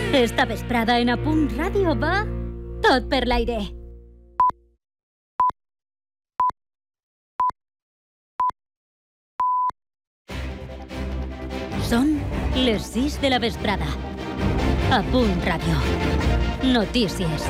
Esta vesprada en A Punt Ràdio va tot per l'aire. Són les 6 de la vesprada. A Punt Ràdio. Notícies.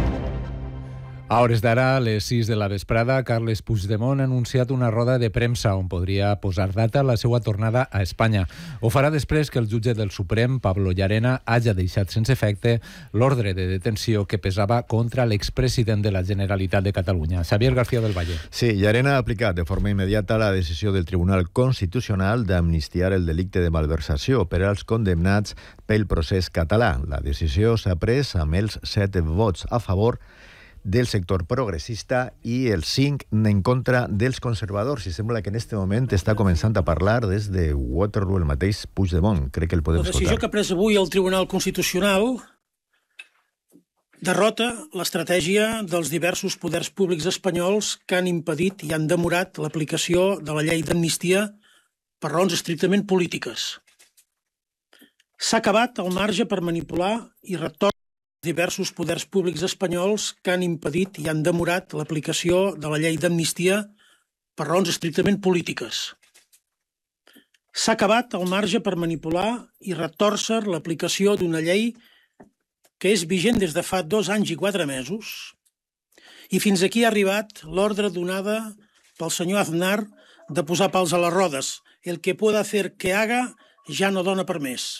A hores d'ara, a les 6 de la vesprada, Carles Puigdemont ha anunciat una roda de premsa on podria posar data a la seva tornada a Espanya. Ho farà després que el jutge del Suprem, Pablo Llarena, hagi deixat sense efecte l'ordre de detenció que pesava contra l'expresident de la Generalitat de Catalunya, Xavier García del Valle. Sí, Llarena ha aplicat de forma immediata la decisió del Tribunal Constitucional d'amnistiar el delicte de malversació per als condemnats pel procés català. La decisió s'ha pres amb els 7 vots a favor del sector progressista i els 5 en contra dels conservadors. I sembla que en aquest moment està començant a parlar des de Waterloo el mateix Puigdemont. Crec que el podem escoltar. La decisió que ha pres avui el Tribunal Constitucional derrota l'estratègia dels diversos poders públics espanyols que han impedit i han demorat l'aplicació de la llei d'amnistia per raons estrictament polítiques. S'ha acabat el marge per manipular i retornar diversos poders públics espanyols que han impedit i han demorat l'aplicació de la llei d'amnistia per raons estrictament polítiques. S'ha acabat el marge per manipular i retòrcer l'aplicació d'una llei que és vigent des de fa 2 anys i 4 mesos i fins aquí ha arribat l'ordre donada pel senyor Aznar de posar pals a les rodes. El que pueda hacer que haga ja no dona per més.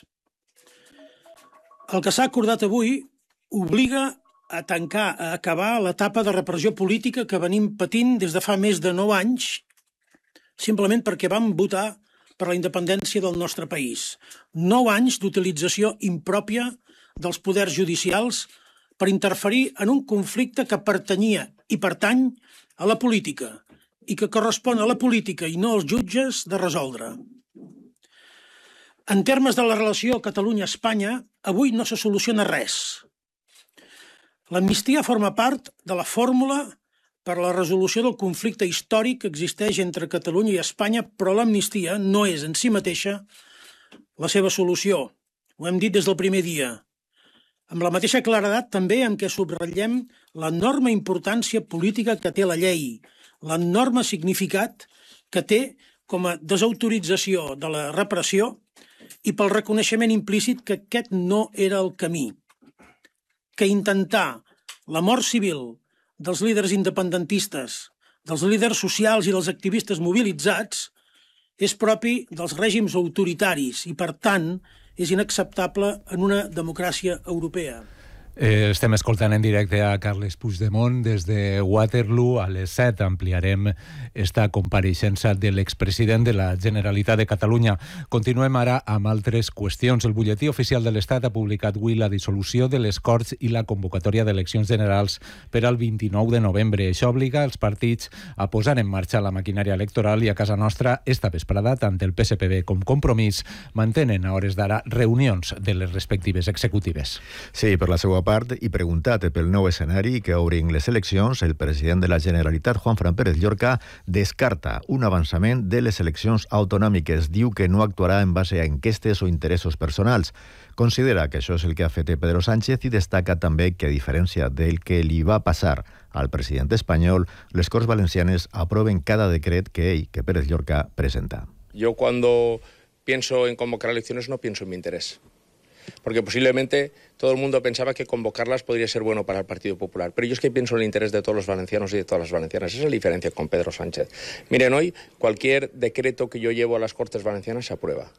El que s'ha acordat avui obliga a tancar, a acabar l'etapa de repressió política que venim patint des de fa més de 9 anys, simplement perquè vam votar per la independència del nostre país. 9 anys d'utilització impròpia dels poders judicials per interferir en un conflicte que pertanyia i pertany a la política i que correspon a la política i no als jutges de resoldre. En termes de la relació Catalunya-Espanya, avui no se soluciona res. L'amnistia forma part de la fórmula per a la resolució del conflicte històric que existeix entre Catalunya i Espanya, però l'amnistia no és en si mateixa la seva solució. Ho hem dit des del primer dia. Amb la mateixa claredat també en què subratllem l'enorme importància política que té la llei, l'enorme significat que té com a desautorització de la repressió i pel reconeixement implícit que aquest no era el camí. Que intentar la mort civil dels líders independentistes, dels líders socials i dels activistes mobilitzats és propi dels règims autoritaris i, per tant, és inacceptable en una democràcia europea. Estem escoltant en directe a Carles Puigdemont des de Waterloo. A les 7 ampliarem esta compareixença de l'expresident de la Generalitat de Catalunya. Continuem ara amb altres qüestions. El butlletí oficial de l'Estat ha publicat avui la dissolució de les Corts i la convocatòria d'eleccions generals per al 29 de novembre. Això obliga els partits a posar en marxa la maquinària electoral i a casa nostra esta vesprada tant el PSPB com Compromís mantenen a hores d'ara reunions de les respectives executives. Sí, per la seva part, i preguntat pel nou escenari que obrin les eleccions, el president de la Generalitat, Juanfran Pérez Llorca, descarta un avançament de les eleccions autonòmiques. Diu que no actuarà en base a enquestes o interessos personals. Considera que això és el que ha fet Pedro Sánchez i destaca també que, a diferència del que li va passar al president espanyol, les Corts Valencianes aproven cada decret que Pérez Llorca presenta. Yo cuando pienso en convocar elecciones no pienso en mi interés. Porque posiblemente todo el mundo pensaba que convocarlas podría ser bueno para el Partido Popular. Pero yo es que pienso en el interés de todos los valencianos y de todas las valencianas. Esa es la diferencia con Pedro Sánchez. Miren, hoy cualquier decreto que yo llevo a las Cortes Valencianas se aprueba.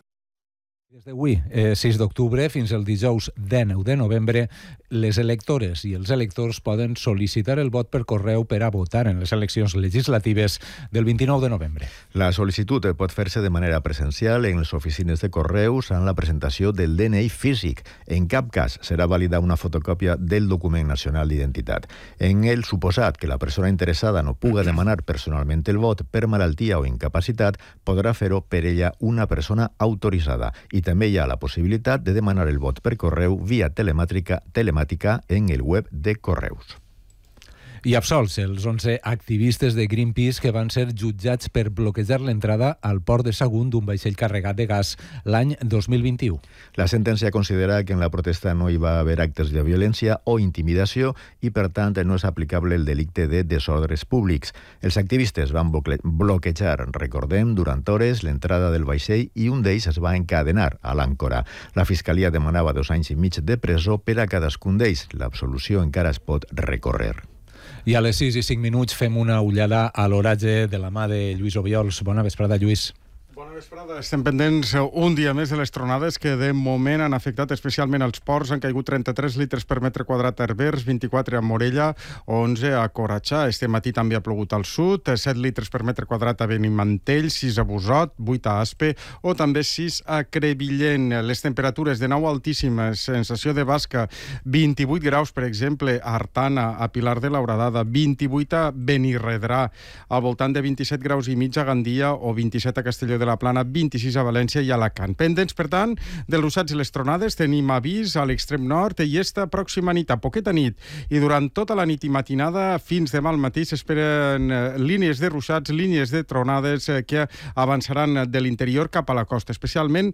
Des d'avui, 6 d'octubre, fins al dijous 19 de novembre, les electores i els electors poden sol·licitar el vot per correu per a votar en les eleccions legislatives del 29 de novembre. La sol·licitud pot fer-se de manera presencial en les oficines de correus amb la presentació del DNI físic. En cap cas serà vàlida una fotocòpia del document nacional d'identitat. En el suposat que la persona interessada no puga demanar personalment el vot per malaltia o incapacitat, podrà fer-ho per ella una persona autoritzada. I també hi ha la possibilitat de demanar el vot per correu via telemàtica en el web de Correus. I absolts els 11 activistes de Greenpeace que van ser jutjats per bloquejar l'entrada al port de Sagunt d'un vaixell carregat de gas l'any 2021. La sentència considera que en la protesta no hi va haver actes de violència o intimidació i, per tant, no és aplicable el delicte de desordres públics. Els activistes van bloquejar, recordem, durant hores l'entrada del vaixell i un d'ells es va encadenar a l'àncora. La Fiscalia demanava 2 anys i mig de presó per a cadascun d'ells. L'absolució encara es pot recórrer. I a les 6:05 fem una ullada a l'oratge de la mà de Lluís Obiols. Bona vesprada, Lluís. Bona vesprada. Estem pendents un dia més de les tronades que de moment han afectat especialment els ports. Han caigut 33 litres per metre quadrat a Herbers, 24 a Morella, 11 a Coratxà. Este matí també ha plogut al sud, 7 litres per metre quadrat a Benimantell, 6 a Busot, 8 a Aspe o també 6 a Crevillent. Les temperatures de nou altíssimes, sensació de basca, 28 graus, per exemple, a Artana, a Pilar de la Horadada, 28 a Benirredrà, al voltant de 27 graus i mig a Gandia o 27 a Castelló de la Plana, 26 a València i a Alacant. Pendents, per tant, dels ruixats i les tronades, tenim avís a l'extrem nord i esta pròxima nit, a poqueta nit, i durant tota la nit i matinada fins demà al matí s'esperen línies de ruixats, línies de tronades que avançaran de l'interior cap a la costa, especialment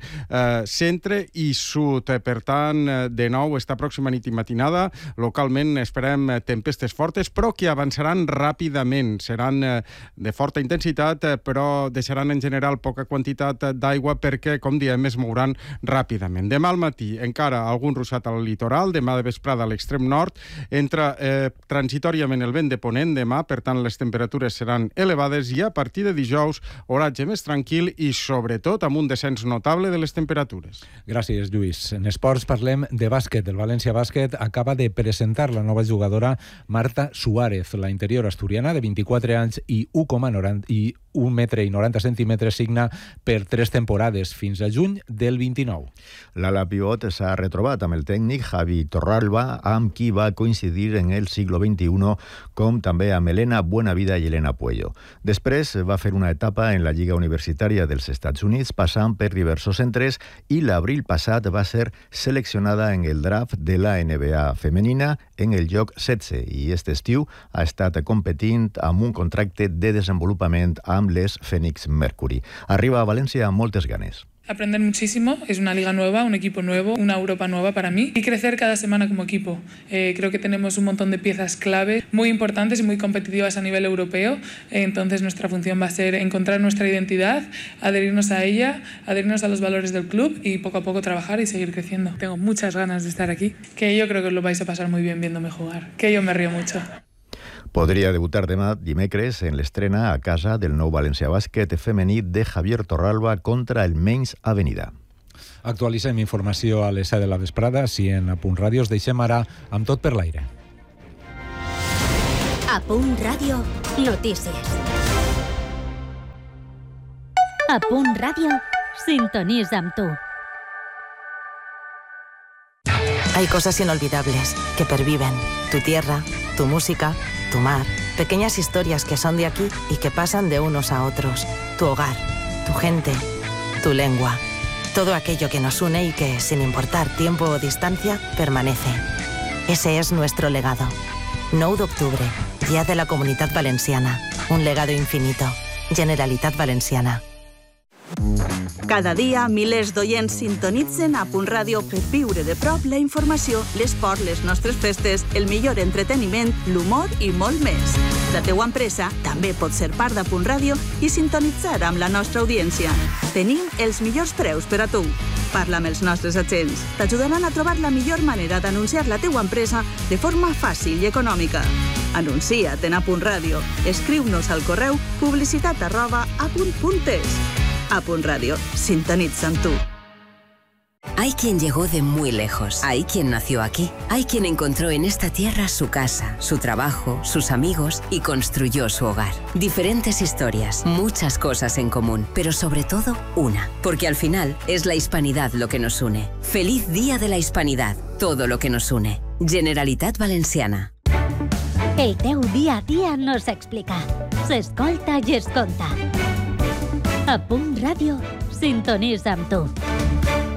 centre i sud. Per tant, de nou, esta pròxima nit i matinada, localment esperem tempestes fortes, però que avançaran ràpidament. Seran de forta intensitat, però deixaran en general poca quantitat d'aigua perquè, com diem, es mouran ràpidament. Demà al matí encara algun ruixat al litoral, demà de vesprada a l'extrem nord, entra transitòriament el vent de ponent demà, per tant les temperatures seran elevades i a partir de dijous oratge més tranquil i sobretot amb un descens notable de les temperatures. Gràcies, Lluís. En esports parlem de bàsquet. El València Bàsquet acaba de presentar la nova jugadora Marta Suárez, la interior asturiana de 24 anys i 1,90 m, signa per 3 temporades, fins a juny del 29. L'ala pivot s'ha retrobat amb el tècnic Javi Torralba, amb qui va coincidir en el siglo XXI, com també amb Elena Buenavida i Elena Puello. Després va fer una etapa en la Lliga Universitària dels Estats Units, passant per diversos centres, i l'abril passat va ser seleccionada en el draft de la NBA femenina en el lloc 16, i aquest estiu ha estat competint amb un contracte de desenvolupament amb les Phoenix Mercury. Arriba a Valencia amb moltes ganes. Aprender muchísimo, es una liga nueva, un equipo nuevo, una Europa nueva para mí y crecer cada semana como equipo. Creo que tenemos un montón de piezas clave muy importantes y muy competitivas a nivel europeo, entonces nuestra función va a ser encontrar nuestra identidad, adherirnos a ella, adherirnos a los valores del club y poco a poco trabajar y seguir creciendo. Tengo muchas ganas de estar aquí, que yo creo que os lo vais a pasar muy bien viéndome jugar, que yo me río mucho. Podria debutar demà dimecres en l'estrena a casa del nou València Bàsquet femení de Javier Torralba contra el Menys Avenida. Actualitzem informació a les 7 de la vesprada. Si en A Punt Ràdio us deixem ara amb tot per l'aire. A Punt Ràdio, notícies. A Punt Ràdio, sintonitza amb tu. Hay cosas inolvidables que perviven. Tu tierra, tu música, tu mar. Pequeñas historias que son de aquí y que pasan de unos a otros. Tu hogar, tu gente, tu lengua. Todo aquello que nos une y que, sin importar tiempo o distancia, permanece. Ese es nuestro legado. 9 d'octubre, Día de la Comunitat Valenciana. Un legado infinito. Generalitat Valenciana. Cada dia, milers d'oients sintonitzen A Punt Ràdio per viure de prop la informació, l'esport, les nostres festes, el millor entreteniment, l'humor i molt més. La teua empresa també pot ser part d'A Punt Ràdio i sintonitzar amb la nostra audiència. Tenim els millors preus per a tu. Parla amb els nostres agents. T'ajudaran a trobar la millor manera d'anunciar la teua empresa de forma fàcil i econòmica. Anuncia't en A Punt Ràdio. Escriu-nos al correu publicitat@apunt.es. A Punt Ràdio, sintonitza amb tu. Hay quien llegó de muy lejos, hay quien nació aquí, hay quien encontró en esta tierra su casa, su trabajo, sus amigos y construyó su hogar. Diferentes historias, muchas cosas en común, pero sobre todo una, porque al final es la hispanidad lo que nos une. Feliz Día de la Hispanidad, todo lo que nos une. Generalitat Valenciana. El teu dia a dia no s'explica, s'escolta i es conta. A Punt Ràdio, sintonitza amb tu.